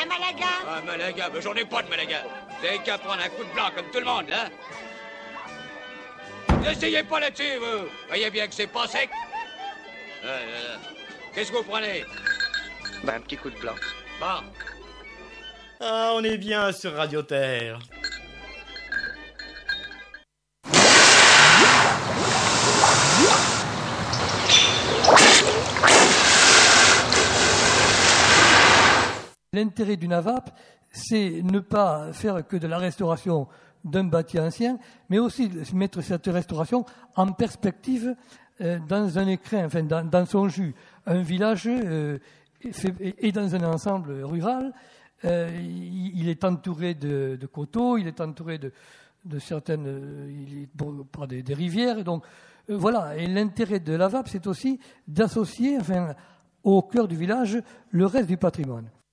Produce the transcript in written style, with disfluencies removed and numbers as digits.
Un Malaga? Un Malaga? Ben, j'en ai pas de Malaga. Vous avez qu'à prendre un coup de blanc comme tout le monde, hein? N'essayez pas là-dessus, vous. Voyez bien que c'est pas sec. Qu'est-ce que vous prenez? Ben, un petit coup de blanc. Bon. Ah, on est bien sur Radio Terre. L'intérêt d'une AVAP, c'est ne pas faire que de la restauration d'un bâti ancien, mais aussi mettre cette restauration en perspective dans un écrin, enfin dans son jus. Un village est dans un ensemble rural, il est entouré de coteaux, il est entouré de certaines, par des rivières. Donc voilà, et l'intérêt de l'AVAP, c'est aussi d'associer, enfin, au cœur du village, le reste du patrimoine.